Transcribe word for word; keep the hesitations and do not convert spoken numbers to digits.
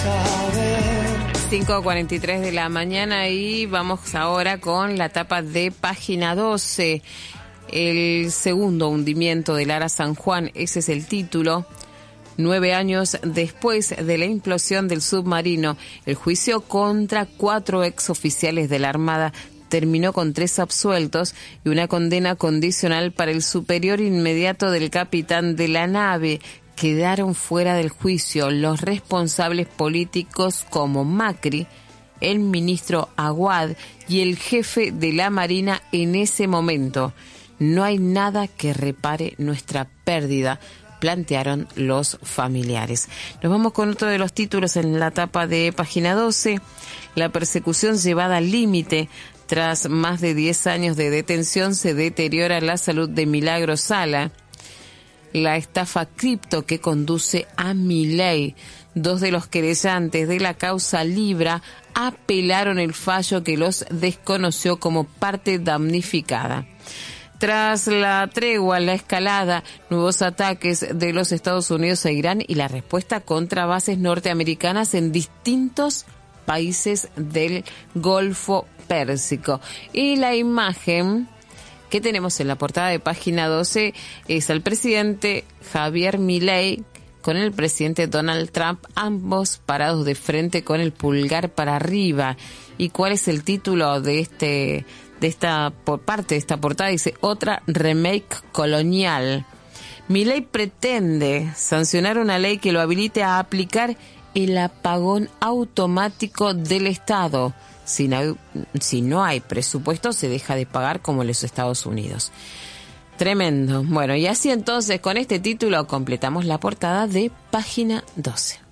cinco cuarenta y tres de la mañana y vamos ahora con la tapa de Página doce. El segundo hundimiento del Ara San Juan, ese es el título. Nueve años después de la implosión del submarino, el juicio contra cuatro exoficiales de la Armada terminó con tres absueltos y una condena condicional para el superior inmediato del capitán de la nave. Quedaron fuera del juicio los responsables políticos como Macri, el ministro Aguad y el jefe de la Marina en ese momento. No hay nada que repare nuestra pérdida, plantearon los familiares. Nos vamos con otro de los títulos en la tapa de Página doce. La persecución llevada al límite. Tras más de diez años de detención, se deteriora la salud de Milagro Sala. La estafa cripto que conduce a Milei. Dos de los querellantes de la causa Libra apelaron el fallo que los desconoció como parte damnificada. Tras la tregua, la escalada, nuevos ataques de los Estados Unidos a Irán y la respuesta contra bases norteamericanas en distintos países del Golfo Pérsico. Y la imagen que tenemos en la portada de Página doce es al presidente Javier Milei con el presidente Donald Trump, ambos parados de frente con el pulgar para arriba. ¿Y cuál es el título de este de esta por parte de esta portada? Dice: otra remake colonial. Milei pretende sancionar una ley que lo habilite a aplicar el apagón automático del Estado. Si no, si no hay presupuesto, se deja de pagar como en los Estados Unidos. Tremendo. Bueno, y así entonces, con este título completamos la portada de Página doce.